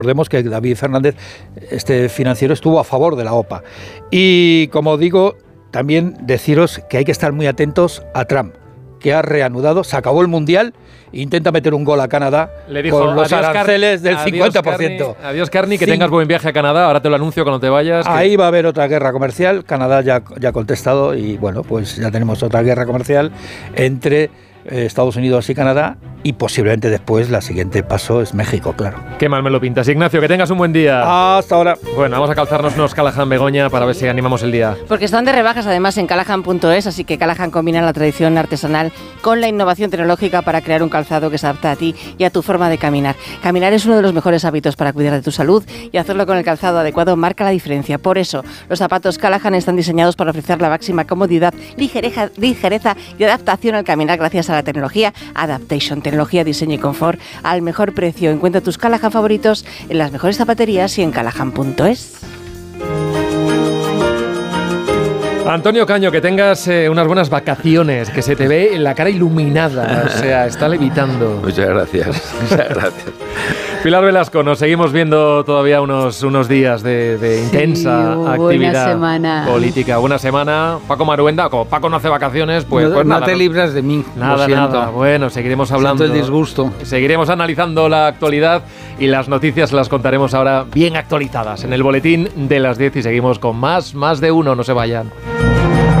Recordemos que David Fernández, este financiero, estuvo a favor de la OPA. Y como digo, también deciros que hay que estar muy atentos a Trump, que ha reanudado, se acabó el Mundial, intenta meter un gol a Canadá. Le dijo, con los aranceles del 50%. Adiós, Carney, que tengas buen viaje a Canadá. Ahora te lo anuncio cuando te vayas. Ahí va a haber otra guerra comercial. Canadá ya ha contestado y bueno, pues ya tenemos otra guerra comercial entre Estados Unidos y Canadá, y posiblemente después la siguiente paso es México, claro. Qué mal me lo pintas. Ignacio, que tengas un buen día. Hasta ahora. Bueno, vamos a calzarnos unos Callahan Begoña para ver si animamos el día. Porque están de rebajas además en Callahan.es, así que Callahan combina la tradición artesanal con la innovación tecnológica para crear un calzado que se adapta a ti y a tu forma de caminar. Caminar es uno de los mejores hábitos para cuidar de tu salud, y hacerlo con el calzado adecuado marca la diferencia. Por eso, los zapatos Callahan están diseñados para ofrecer la máxima comodidad, ligereza y adaptación al caminar gracias a la tecnología Adaptation, tecnología, diseño y confort al mejor precio. Encuentra tus Callahan favoritos en las mejores zapaterías y en Callahan.es. Antonio Caño, que tengas unas buenas vacaciones, que se te ve la cara iluminada, o sea, está levitando. Muchas gracias, muchas gracias. Pilar Velasco, nos seguimos viendo todavía unos días de intensa actividad política. Buena semana. Paco Maruenda, como Paco no hace vacaciones, pues no nada. No te libras de mí. Nada. Bueno, seguiremos hablando. Siento el disgusto. Seguiremos analizando la actualidad y las noticias las contaremos ahora bien actualizadas en el boletín de las 10 y seguimos con más de uno. No se vayan.